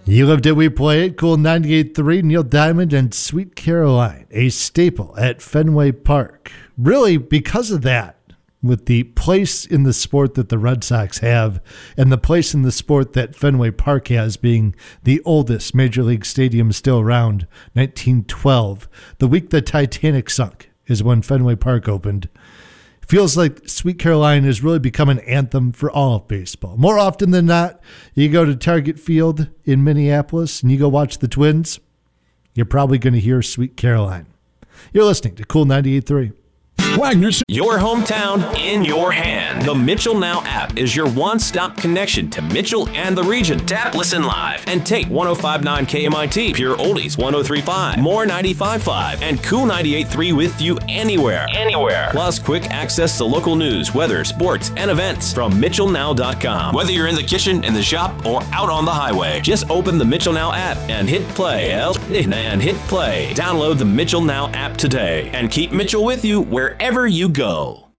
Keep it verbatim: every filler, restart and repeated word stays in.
You Lived It, We Play It, Cool ninety-eight point three, Neil Diamond and Sweet Caroline, a staple at Fenway Park. Really, because of that, with the place in the sport that the Red Sox have and the place in the sport that Fenway Park has, being the oldest Major League stadium still around, nineteen twelve. The week the Titanic sunk is when Fenway Park opened. Feels like Sweet Caroline has really become an anthem for all of baseball. More often than not, you go to Target Field in Minneapolis and you go watch the Twins, you're probably going to hear Sweet Caroline. You're listening to Cool ninety-eight point three. Wagner's. Your hometown in your hand. The Mitchell Now app is your one-stop connection to Mitchell and the region. Tap, listen live, and take one oh five point nine K M I T, Pure Oldies one oh three point five, More ninety-five point five, and Cool ninety-eight point three with you anywhere. Anywhere. Plus, quick access to local news, weather, sports, and events from Mitchell Now dot com. Whether you're in the kitchen, in the shop, or out on the highway, just open the Mitchell Now app and hit play. And hit play. Download the Mitchell Now app today and keep Mitchell with you wherever you go.